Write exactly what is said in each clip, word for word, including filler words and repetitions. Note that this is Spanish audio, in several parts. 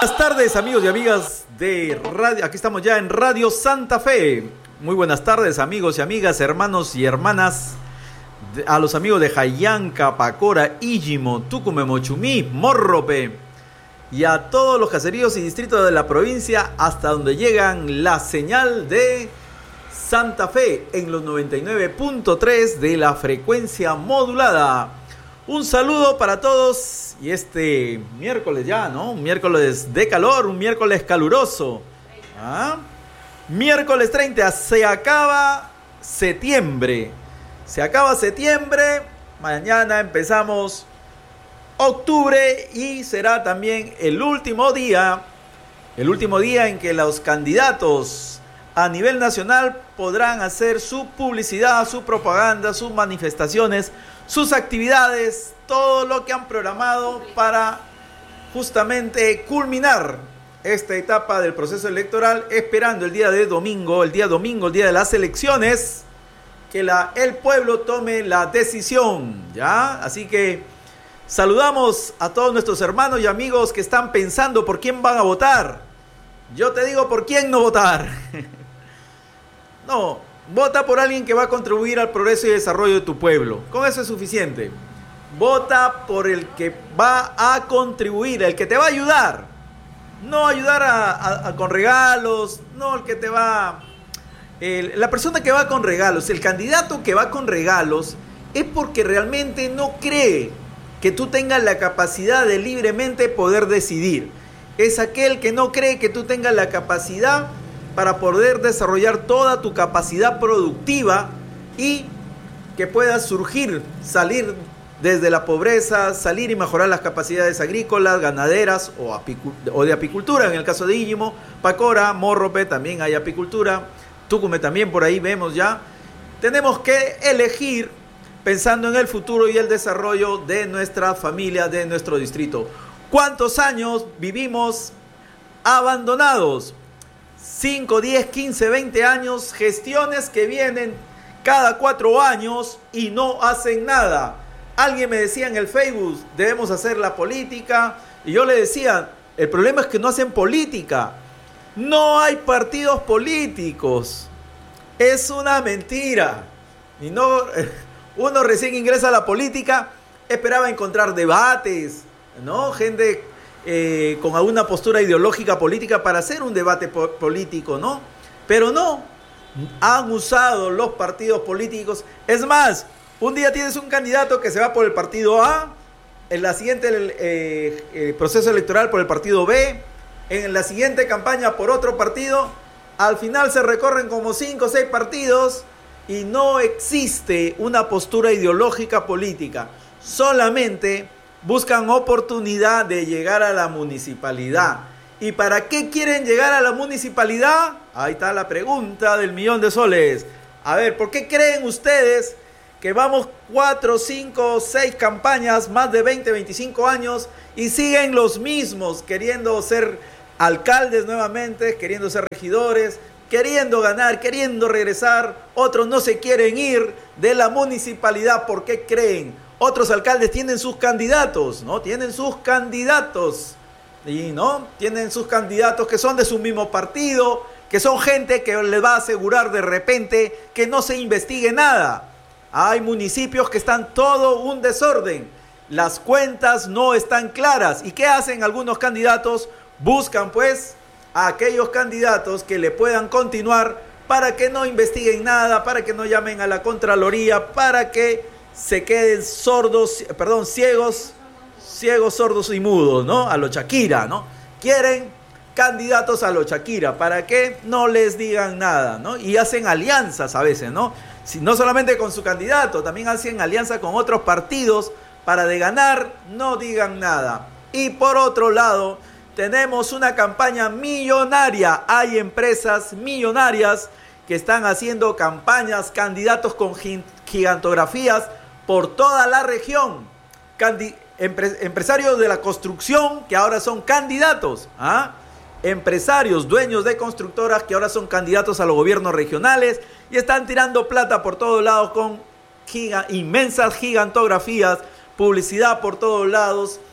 Buenas tardes, amigos y amigas de radio. Aquí estamos ya en Radio Santa Fe. Muy buenas tardes, amigos y amigas, hermanos y hermanas. A los amigos de Jayanca, Pacora, Íllimo, Tucumán, Mochumí, Morrope. Y a todos los caseríos y distritos de la provincia hasta donde llegan la señal de Santa Fe en los noventa y nueve punto tres de la frecuencia modulada. Un saludo para todos y este miércoles ya, ¿no? Un miércoles de calor, un miércoles caluroso. ¿Ah? Miércoles treinta, se acaba septiembre. Se acaba septiembre, mañana empezamos octubre y será también el último día, el último día en que los candidatos a nivel nacional podrán hacer su publicidad, su propaganda, sus manifestaciones, sus actividades, todo lo que han programado para justamente culminar esta etapa del proceso electoral, esperando el día de domingo, el día domingo, el día de las elecciones, que la, el pueblo tome la decisión, ¿ya? Así que saludamos a todos nuestros hermanos y amigos que están pensando por quién van a votar. Yo te digo por quién no votar. No, vota por alguien que va a contribuir al progreso y desarrollo de tu pueblo. Con eso es suficiente. Vota por el que va a contribuir, el que te va a ayudar. No ayudar a, a, a con regalos, no el que te va... El, la persona que va con regalos, el candidato que va con regalos, es porque realmente no cree que tú tengas la capacidad de libremente poder decidir. Es aquel que no cree que tú tengas la capacidad para poder desarrollar toda tu capacidad productiva y que puedas surgir, salir desde la pobreza, salir y mejorar las capacidades agrícolas, ganaderas o, apicu- o de apicultura. En el caso de Íllimo, Pacora, Morrope, también hay apicultura. Tucumán también por ahí vemos ya. Tenemos que elegir pensando en el futuro y el desarrollo de nuestra familia, de nuestro distrito. ¿Cuántos años vivimos abandonados? cinco, diez, quince, veinte años, gestiones que vienen cada cuatro años y no hacen nada. Alguien me decía en el Facebook, debemos hacer la política, y yo le decía, el problema es que no hacen política. No hay partidos políticos. Es una mentira. Y no, uno recién ingresa a la política, esperaba encontrar debates, ¿no? Gente eh, con alguna postura ideológica política para hacer un debate po- político, ¿no? Pero no, han usado los partidos políticos. Es más, un día tienes un candidato que se va por el partido A, en la siguiente eh, eh, proceso electoral por el partido B, en la siguiente campaña por otro partido. Al final se recorren como cinco o seis partidos y no existe una postura ideológica política. Solamente buscan oportunidad de llegar a la municipalidad. ¿Y para qué quieren llegar a la municipalidad? Ahí está la pregunta del millón de soles. A ver, ¿por qué creen ustedes que vamos cuatro, cinco, seis campañas, más de veinte, veinticinco años y siguen los mismos queriendo ser alcaldes nuevamente, queriendo ser regidores, queriendo ganar, queriendo regresar? Otros no se quieren ir de la municipalidad. ¿Por qué creen? Otros alcaldes tienen sus candidatos, ¿no? Tienen sus candidatos, y no, tienen sus candidatos que son de su mismo partido, que son gente que les va a asegurar de repente que no se investigue nada. Hay municipios que están todo un desorden, las cuentas no están claras. ¿Y qué hacen algunos candidatos? Buscan pues a aquellos candidatos que le puedan continuar para que no investiguen nada, para que no llamen a la Contraloría, para que se queden sordos, perdón, ciegos, ciegos, sordos y mudos, ¿no? A lo Shakira, ¿no? Quieren candidatos a lo Shakira para que no les digan nada, ¿no? Y hacen alianzas a veces, ¿no? Si, no solamente con su candidato, también hacen alianza con otros partidos para de ganar no digan nada. Y por otro lado, tenemos una campaña millonaria. Hay empresas millonarias que están haciendo campañas, candidatos con gigantografías por toda la región. Candi- empre- empresarios de la construcción que ahora son candidatos. ¿Ah? Empresarios, dueños de constructoras que ahora son candidatos a los gobiernos regionales y están tirando plata por todos lados con giga- inmensas gigantografías, publicidad por todos lados.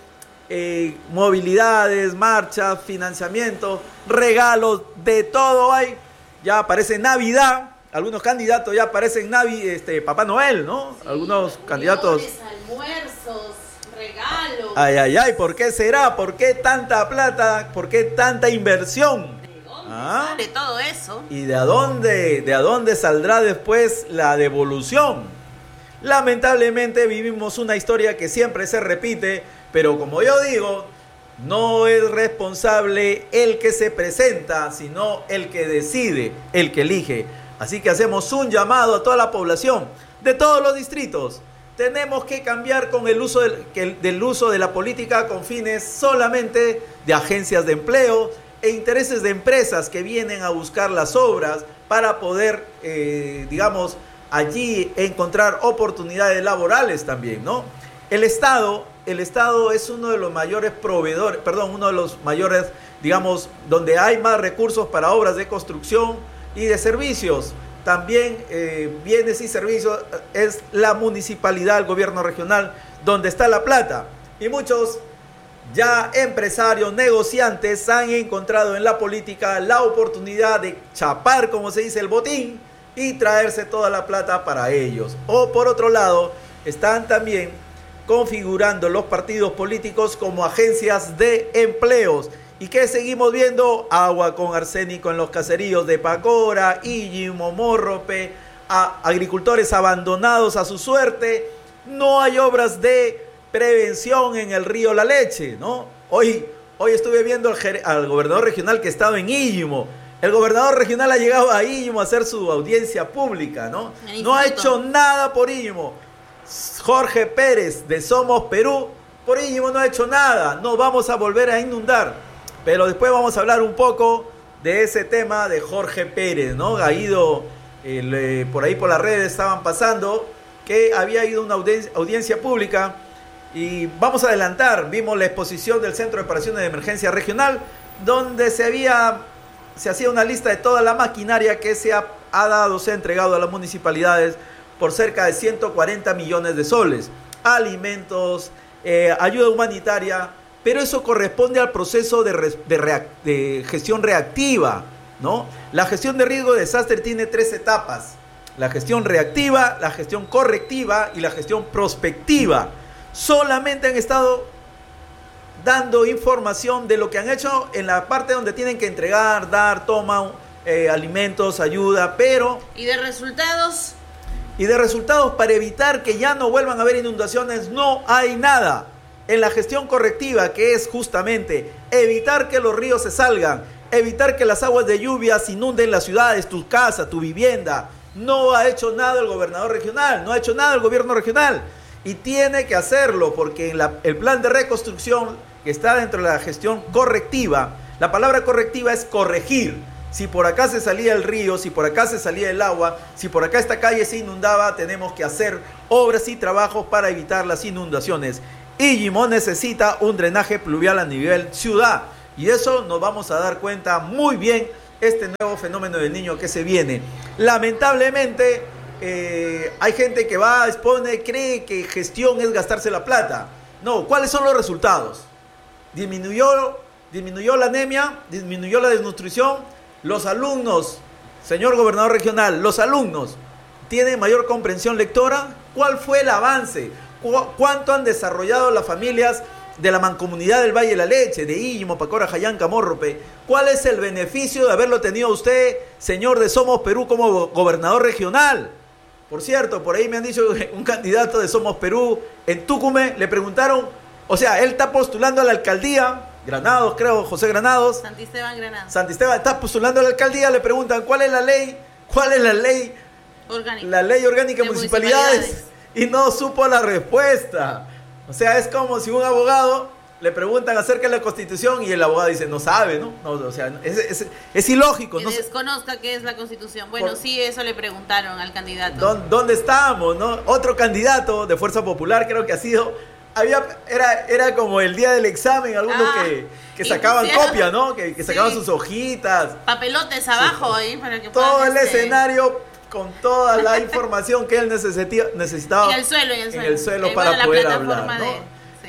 eh, movilidades, marchas, financiamiento, regalos, de todo hay. Ya aparece Navidad, algunos candidatos ya aparecen Navi, este, Papá Noel, ¿no? Sí, algunos candidatos. Almuerzos, regalos. Ay, ay, ay, ¿por qué será? ¿Por qué tanta plata? ¿Por qué tanta inversión? ¿De dónde ¿Ah? sale todo eso? ¿Y de a dónde, de a dónde saldrá después la devolución? Lamentablemente vivimos una historia que siempre se repite, pero como yo digo, no es responsable el que se presenta, sino el que decide, el que elige. Así que hacemos un llamado a toda la población de todos los distritos. Tenemos que cambiar con el uso del, que, del uso de la política con fines solamente de agencias de empleo e intereses de empresas que vienen a buscar las obras para poder, eh, digamos, allí encontrar oportunidades laborales también, ¿no? El Estado, el Estado es uno de los mayores proveedores, perdón, uno de los mayores, digamos, donde hay más recursos para obras de construcción y de servicios. También eh, bienes y servicios es la municipalidad, el gobierno regional, donde está la plata. Y muchos ya empresarios, negociantes han encontrado en la política la oportunidad de chapar, como se dice, el botín y traerse toda la plata para ellos. O por otro lado, están también configurando los partidos políticos como agencias de empleos. ¿Y qué seguimos viendo? Agua con arsénico en los caseríos de Pacora, Illimo, Morrope, a agricultores abandonados a su suerte. No hay obras de prevención en el río La Leche, ¿no? Hoy, hoy estuve viendo al, al gobernador regional que estaba en Illimo. El gobernador regional ha llegado a Illimo a hacer su audiencia pública, ¿no? No ha hecho nada por Illimo. Jorge Pérez de Somos Perú, por Illimo no ha hecho nada. No vamos a volver a inundar. Pero después vamos a hablar un poco de ese tema de Jorge Pérez, ¿no? Ha ido, el, eh, por ahí por las redes estaban pasando que había ido a una audiencia, audiencia pública y vamos a adelantar, vimos la exposición del Centro de Operaciones de Emergencia Regional, donde se había, se hacía una lista de toda la maquinaria que se ha, ha dado, se ha entregado a las municipalidades por cerca de ciento cuarenta millones de soles, alimentos, eh, ayuda humanitaria. Pero eso corresponde al proceso de, re, de, reac, de gestión reactiva, ¿no? La gestión de riesgo de desastre tiene tres etapas. La gestión reactiva, la gestión correctiva y la gestión prospectiva. Solamente han estado dando información de lo que han hecho en la parte donde tienen que entregar, dar, tomar eh, alimentos, ayuda, pero... ¿Y de resultados? Y de resultados para evitar que ya no vuelvan a haber inundaciones, no hay nada. En la gestión correctiva, que es justamente evitar que los ríos se salgan, evitar que las aguas de lluvias inunden las ciudades, tu casa, tu vivienda, no ha hecho nada el gobernador regional, no ha hecho nada el gobierno regional. Y tiene que hacerlo, porque en la, el plan de reconstrucción que está dentro de la gestión correctiva, la palabra correctiva es corregir. Si por acá se salía el río, si por acá se salía el agua, si por acá esta calle se inundaba, tenemos que hacer obras y trabajos para evitar las inundaciones. Illimo necesita un drenaje pluvial a nivel ciudad y eso nos vamos a dar cuenta muy bien este nuevo fenómeno del Niño que se viene. Lamentablemente eh, hay gente que va, expone, cree que gestión es gastarse la plata. No, ¿cuáles son los resultados? Disminuyó, disminuyó la anemia, disminuyó la desnutrición, los alumnos, señor gobernador regional, los alumnos tienen mayor comprensión lectora. ¿Cuál fue el avance? ¿Cuánto han desarrollado las familias de la mancomunidad del Valle de la Leche, de Illimo, Pacora, Jayanca, Morrope? ¿Cuál es el beneficio de haberlo tenido usted, señor de Somos Perú, como gobernador regional? Por cierto, por ahí me han dicho un candidato de Somos Perú en Tucumán, le preguntaron, o sea, él está postulando a la alcaldía, Granados, creo, José Granados. Santisteban Granados. Santisteban está postulando a la alcaldía, le preguntan, ¿cuál es la ley? ¿Cuál es la ley? Orgánica. La ley orgánica de municipalidades. municipalidades. Y no supo la respuesta. O sea, es como si un abogado le preguntan acerca de la Constitución y el abogado dice, no sabe, ¿no? no o sea, es, es, es ilógico. Que no desconozca qué es la Constitución. Bueno, por, sí, eso le preguntaron al candidato. ¿Dónde, dónde estamos, no? Otro candidato de Fuerza Popular creo que ha sido... Había, era, era como el día del examen, algunos ah, que, que sacaban copia, ¿no? Que, que sacaban sí. sus hojitas. Papelotes abajo ahí para que todo el este... escenario... con toda la información que él necesitaba, necesitaba en el suelo, en el suelo, en el suelo para poder hablar, ¿no? de, sí.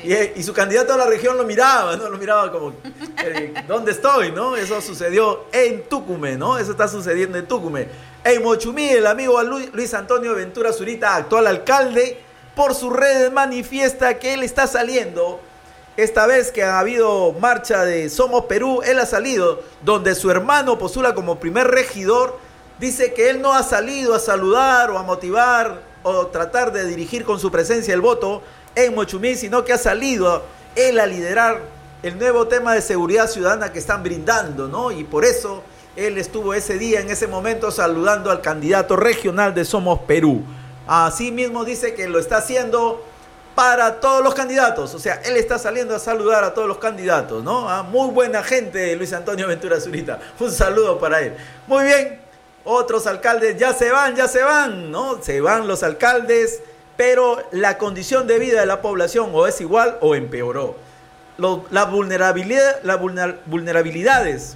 Y, y su candidato a la región lo miraba, ¿no? Lo miraba como, eh, ¿dónde estoy, no? Eso sucedió en Tucumé, ¿no? Eso está sucediendo en Tucumé. En Mochumí, el amigo Luis Antonio Ventura Zurita, actual alcalde, por sus redes manifiesta que él está saliendo. Esta vez que ha habido marcha de Somos Perú, él ha salido, donde su hermano postula como primer regidor. Dice que él no ha salido a saludar o a motivar o tratar de dirigir con su presencia el voto en Mochumí, sino que ha salido él a liderar el nuevo tema de seguridad ciudadana que están brindando, ¿no? Y por eso él estuvo ese día, en ese momento, saludando al candidato regional de Somos Perú. Asimismo dice que lo está haciendo para todos los candidatos, o sea, él está saliendo a saludar a todos los candidatos, ¿no? Ah, muy buena gente, Luis Antonio Ventura Zurita. Un saludo para él. Muy bien, otros alcaldes ya se van, ya se van, ¿no? Se van los alcaldes, pero la condición de vida de la población o es igual o empeoró. Lo, la vulnerabilidad, las vulnerabilidades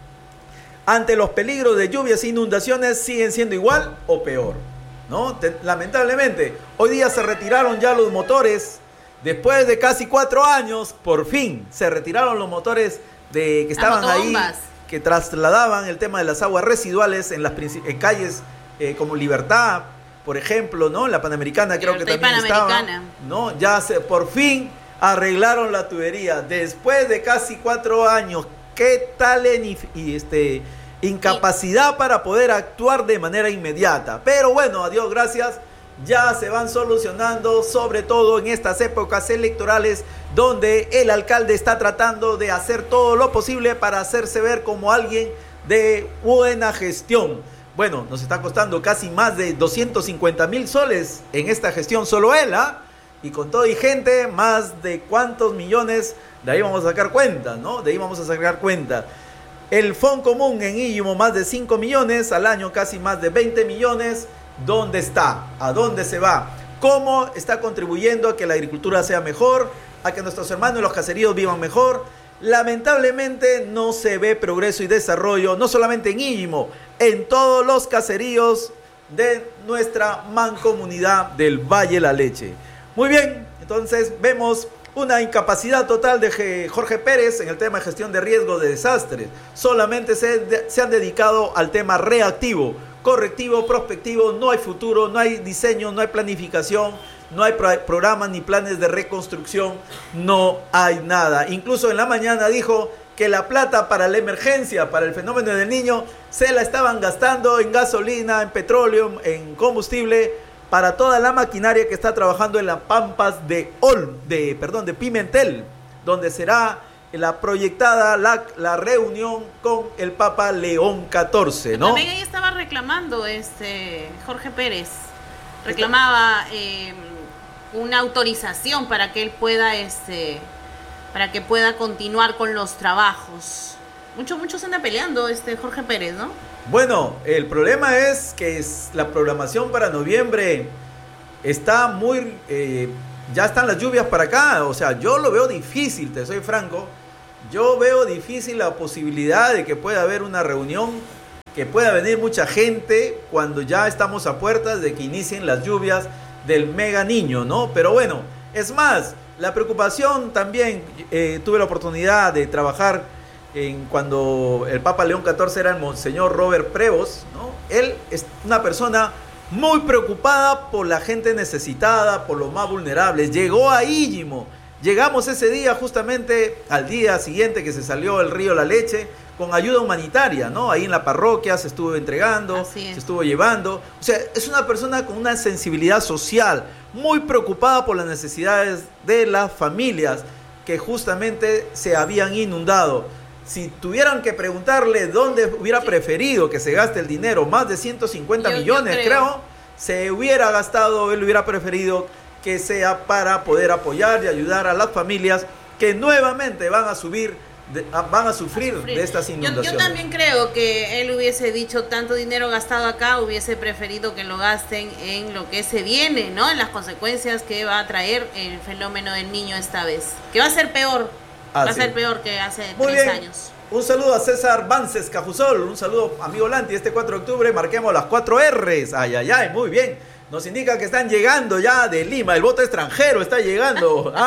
ante los peligros de lluvias e inundaciones siguen siendo igual o peor, ¿no? Te, lamentablemente, hoy día se retiraron ya los motores, después de casi cuatro años, por fin se retiraron los motores de que estaban ahí, que trasladaban el tema de las aguas residuales en las en calles eh, como Libertad, por ejemplo, ¿no? La Panamericana creo Libertad que también estaba, ¿no? Ya se, por fin arreglaron la tubería, después de casi cuatro años. ¿Qué tal en, y este... incapacidad para poder actuar de manera inmediata? Pero bueno, a Dios gracias, ya se van solucionando, sobre todo en estas épocas electorales donde el alcalde está tratando de hacer todo lo posible para hacerse ver como alguien de buena gestión. Bueno, nos está costando casi más de doscientos cincuenta mil soles en esta gestión solo él, ¿ah? Y con todo y gente, más de cuántos millones, de ahí vamos a sacar cuenta, ¿no? De ahí vamos a sacar cuenta. El Fondo Común en Íllimo, más de cinco millones, al año casi más de veinte millones. ¿Dónde está? ¿A dónde se va? ¿Cómo está contribuyendo a que la agricultura sea mejor? A que nuestros hermanos en los caseríos vivan mejor. Lamentablemente no se ve progreso y desarrollo, no solamente en Íllimo, en todos los caseríos de nuestra mancomunidad del Valle La Leche. Muy bien, entonces vemos una incapacidad total de Jorge Pérez en el tema de gestión de riesgos de desastres. Solamente se, se han dedicado al tema reactivo, correctivo, prospectivo. No hay futuro, no hay diseño, no hay planificación, no hay pro programas ni planes de reconstrucción, no hay nada. Incluso en la mañana dijo que la plata para la emergencia, para el fenómeno del Niño, se la estaban gastando en gasolina, en petróleo, en combustible, para toda la maquinaria que está trabajando en las pampas de Ol, de, perdón, de Pimentel, donde será la proyectada la, la reunión con el Papa León catorce, ¿no? También ahí estaba reclamando este Jorge Pérez, reclamaba eh, una autorización para que él pueda, este, para que pueda continuar con los trabajos. Muchos, muchos andan peleando este Jorge Pérez, ¿no? Bueno, el problema es que es la programación para noviembre está muy... Eh, ya están las lluvias para acá, o sea, yo lo veo difícil, te soy franco. Yo veo difícil la posibilidad de que pueda haber una reunión, que pueda venir mucha gente cuando ya estamos a puertas de que inicien las lluvias del Mega Niño, ¿no? Pero bueno, es más, la preocupación también, eh, tuve la oportunidad de trabajar en cuando el Papa León catorce era el Monseñor Robert Prevost, ¿no? Él es una persona muy preocupada por la gente necesitada, por los más vulnerables. Llegó a Íllimo, llegamos ese día justamente al día siguiente que se salió el río La Leche, con ayuda humanitaria, ¿no? Ahí en la parroquia se estuvo entregando, se estuvo llevando. O sea, es una persona con una sensibilidad social, muy preocupada por las necesidades de las familias que justamente se habían inundado. Si tuvieran que preguntarle dónde hubiera preferido que se gaste el dinero, más de ciento cincuenta yo, millones, yo creo. creo, se hubiera gastado, él hubiera preferido que sea para poder apoyar y ayudar a las familias que nuevamente van a subir, de, a, van a sufrir, a sufrir de estas inundaciones. Yo, yo también creo que él hubiese dicho tanto dinero gastado acá, hubiese preferido que lo gasten en lo que se viene, ¿no? En las consecuencias que va a traer el fenómeno del Niño esta vez, que va a ser peor. Va a ser peor que hace Muy tres bien. años. Un saludo a César Vances Cajusol, un saludo amigo Lanti, este cuatro de octubre marquemos las cuatro R's, ay ay ay, muy bien, nos indica que están llegando ya de Lima, el voto extranjero está llegando, ¿ah?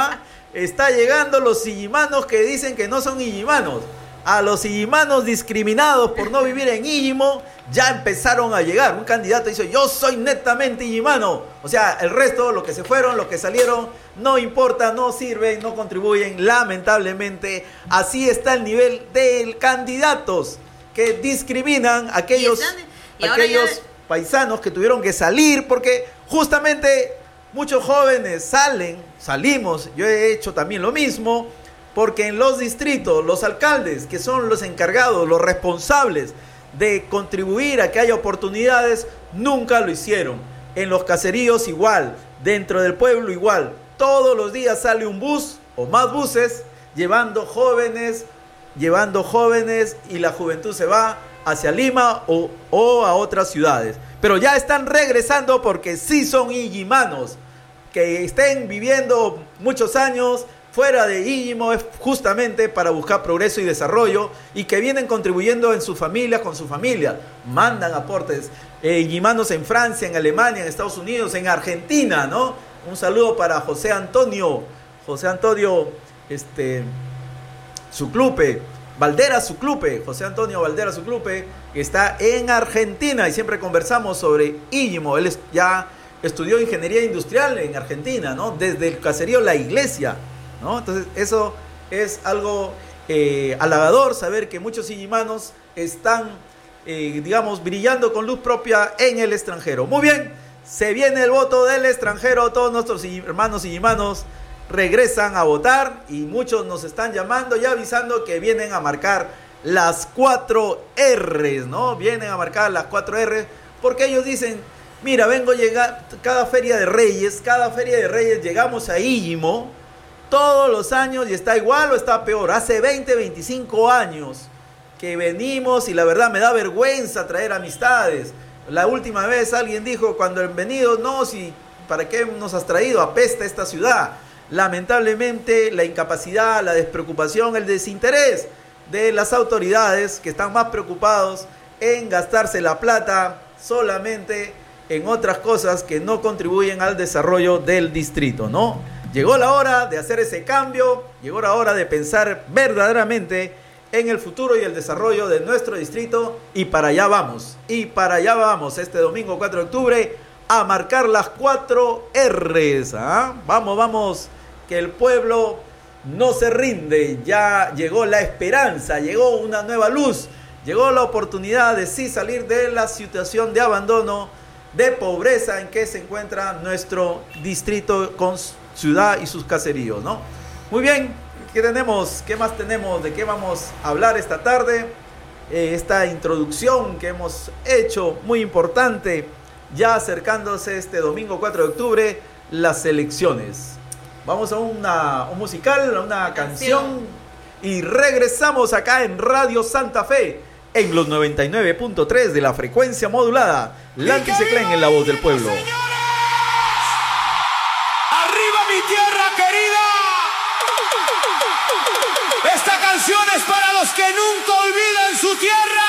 está llegando los illimanos que dicen que no son illimanos. A los illimanos discriminados por no vivir en Íllimo ya empezaron a llegar. Un candidato dice, yo soy netamente illimano. O sea, el resto, los que se fueron, los que salieron, no importa, no sirven, no contribuyen. Lamentablemente, así está el nivel de candidatos que discriminan a aquellos, y están, y aquellos ya... paisanos que tuvieron que salir porque justamente muchos jóvenes salen, salimos, yo he hecho también lo mismo, porque en los distritos, los alcaldes, que son los encargados, los responsables de contribuir a que haya oportunidades, nunca lo hicieron. En los caseríos igual, dentro del pueblo igual. Todos los días sale un bus o más buses llevando jóvenes, llevando jóvenes y la juventud se va hacia Lima o, o a otras ciudades. Pero ya están regresando porque sí son illimanos. Que estén viviendo muchos años fuera de Íllimo es justamente para buscar progreso y desarrollo y que vienen contribuyendo en sus familias, con su familia. Mandan aportes. Eh, illimanos en Francia, en Alemania, en Estados Unidos, en Argentina, ¿no? Un saludo para José Antonio, José Antonio, este, Suclupe, Valdera Suclupe, José Antonio Valdera Suclupe, que está en Argentina y siempre conversamos sobre Íllimo. Él es, ya estudió ingeniería industrial en Argentina, ¿no? Desde el caserío La Iglesia, ¿no? Entonces eso es algo eh, halagador, saber que muchos illimanos están, eh, digamos, brillando con luz propia en el extranjero. Muy bien, se viene el voto del extranjero, todos nuestros hermanos illimanos regresan a votar y muchos nos están llamando y avisando que vienen a marcar las cuatro R's, ¿no? Vienen a marcar las cuatro R's porque ellos dicen, mira, vengo a llegar cada feria de Reyes, cada feria de Reyes llegamos a Íllimo todos los años y está igual o está peor. Hace veinte, veinticinco años que venimos y la verdad me da vergüenza traer amistades. La última vez alguien dijo cuando han venido, no, si, ¿para qué nos has traído? Apesta esta ciudad. Lamentablemente la incapacidad, la despreocupación, el desinterés de las autoridades que están más preocupados en gastarse la plata solamente en otras cosas que no contribuyen al desarrollo del distrito, ¿no? Llegó la hora de hacer ese cambio, llegó la hora de pensar verdaderamente en el futuro y el desarrollo de nuestro distrito y para allá vamos, y para allá vamos este domingo cuatro de octubre a marcar las cuatro R's, ¿ah? Vamos, vamos, que el pueblo no se rinde, ya llegó la esperanza, llegó una nueva luz, llegó la oportunidad de sí salir de la situación de abandono, de pobreza en que se encuentra nuestro distrito con ciudad y sus caseríos, ¿no? Muy bien, ¿qué tenemos? ¿Qué más tenemos? ¿De qué vamos a hablar esta tarde? Eh, esta introducción que hemos hecho, muy importante, ya acercándose este domingo cuatro de octubre, las elecciones. Vamos a una, un musical, a una canción, canción y regresamos acá en Radio Santa Fe, en los noventa y nueve punto tres de la frecuencia modulada. Lanty Seclen en la voz del pueblo. ¡Arriba mi tierra querida! Esta canción es para los que nunca olvidan su tierra.